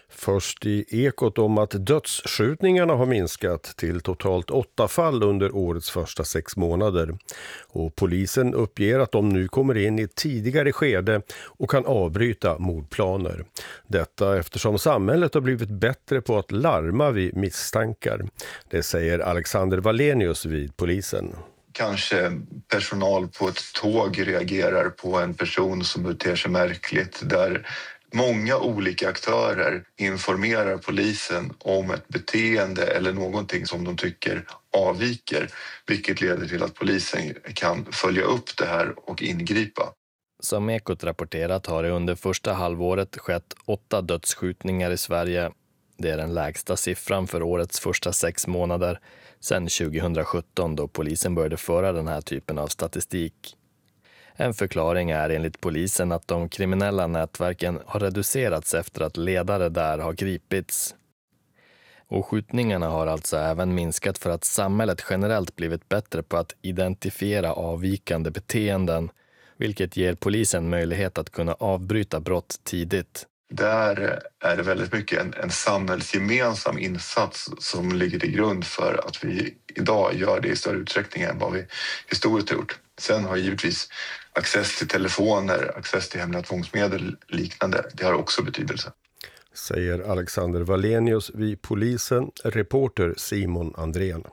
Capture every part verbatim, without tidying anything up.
Först i Ekot om att dödsskjutningarna har minskat till totalt åtta fall under årets första sex månader. Och polisen uppger att de nu kommer in i ett tidigare skede och kan avbryta mordplaner. Detta eftersom samhället har blivit bättre på att larma vid misstankar. Det säger Alexander Wallenius vid polisen. Kanske personal på ett tåg reagerar på en person som beter sig märkligt, där många olika aktörer informerar polisen om ett beteende eller någonting som de tycker avviker, vilket leder till att polisen kan följa upp det här och ingripa. Som Ekot rapporterat har det under första halvåret skett åtta dödsskjutningar i Sverige. Det är den lägsta siffran för årets första sex månader sedan tjugohundrasjutton, då polisen började föra den här typen av statistik. En förklaring är enligt polisen att de kriminella nätverken har reducerats efter att ledare där har gripits. Och skjutningarna har alltså även minskat för att samhället generellt blivit bättre på att identifiera avvikande beteenden, vilket ger polisen möjlighet att kunna avbryta brott tidigt. Där är det väldigt mycket en, en samhällsgemensam insats som ligger till grund för att vi idag gör det i större utsträckning än vad vi historiskt har gjort. Sen har givetvis access till telefoner, access till hemliga tvångsmedel liknande, det har också betydelse. Säger Alexander Wallenius vid polisen, reporter Simon Andrén.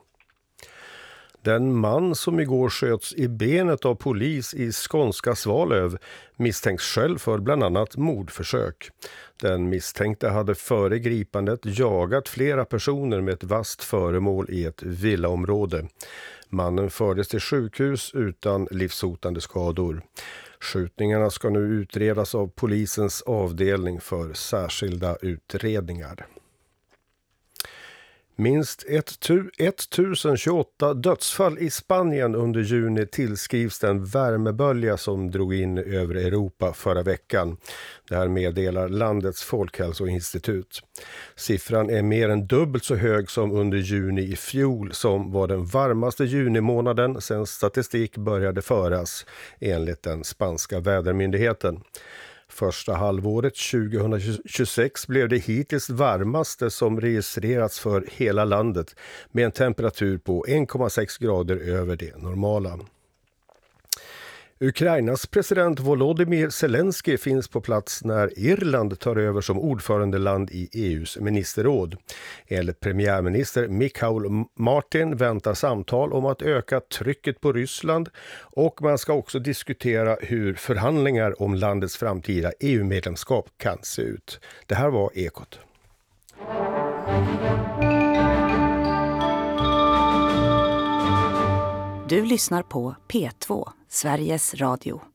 Den man som igår sköts i benet av polis i skånska Svalöv misstänks själv för bland annat mordförsök. Den misstänkte hade före gripandet jagat flera personer med ett vasst föremål i ett villaområde. Mannen fördes till sjukhus utan livshotande skador. Skjutningarna ska nu utredas av polisens avdelning för särskilda utredningar. Minst tusen tjugoåtta dödsfall i Spanien under juni tillskrivs den värmebölja som drog in över Europa förra veckan. Det här meddelar landets folkhälsoinstitut. Siffran är mer än dubbelt så hög som under juni i fjol, som var den varmaste junimånaden sedan statistik började föras, enligt den spanska vädermyndigheten. Första halvåret tjugohundratjugosex blev det hittills varmaste som registrerats för hela landet, med en temperatur på en komma sex grader över det normala. Ukrainas president Volodymyr Zelensky finns på plats när Irland tar över som ordförandeland i E U:s ministerråd. Enligt premiärminister Michael Martin väntar samtal om att öka trycket på Ryssland, och man ska också diskutera hur förhandlingar om landets framtida E U-medlemskap kan se ut. Det här var Ekot. Du lyssnar på P två, Sveriges Radio.